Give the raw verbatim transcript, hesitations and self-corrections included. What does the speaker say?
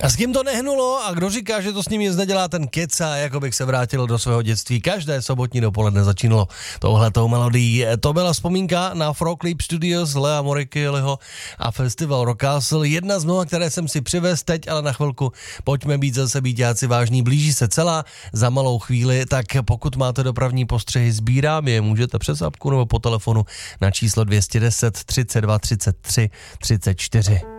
A s kým to nehnulo a kdo říká, že to s ním nic nedělá, ten keca, jako bych se vrátil do svého dětství. Každé sobotní dopoledne začínalo touhletou melodií. To byla vzpomínka na Frog Leap Studios, Lea Morikkyho a festival Rock Castle. Jedna z mnoha, které jsem si přivez teď, ale na chvilku pojďme být zase býťáci vážní. Blíží se celá za malou chvíli, tak pokud máte dopravní postřehy, sbírám je, můžete přes apku nebo po telefonu na číslo dvě stě deset třicet dva třicet tři třicet čtyři.